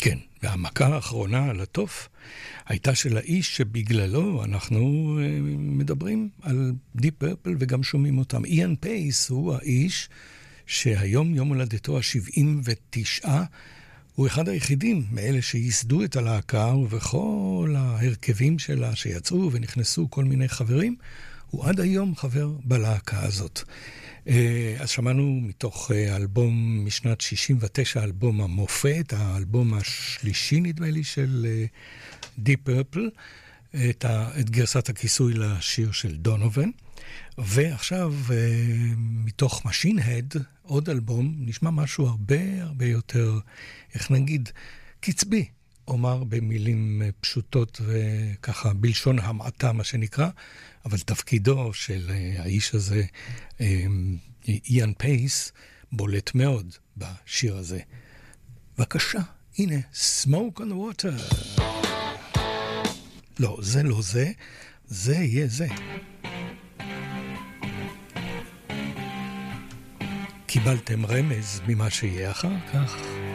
כן, והמכה האחרונה על התוף הייתה של האיש שבגללו אנחנו מדברים על דיפ פרפל וגם שומעים אותם. איאן פייס הוא האיש שהיום יום הולדתו ה-79, הוא אחד היחידים מאלה שיסדו את הלהקה, ובכל ההרכבים שלה שיצאו ונכנסו כל מיני חברים, הוא עד היום חבר בלהקה הזאת. אז שמענו מתוך אלבום משנת 69, אלבום המופת, האלבום השלישי נדמה לי של דיפ פרפל, את גרסת הכיסוי לשיר של דונובן. ועכשיו מתוך משין הד, עוד אלבום, נשמע משהו הרבה יותר, איך נגיד, קצבי, אומר במילים פשוטות וככה בלשון המעטה מה שנקרא, אבל תפקידו של האיש הזה, איאן פייס, בולט מאוד בשיר הזה. בבקשה, הנה, Smoke on the Water. לא, זה לא זה, זה יהיה זה. קיבלתם רמז ממה שיהיה אחר כך.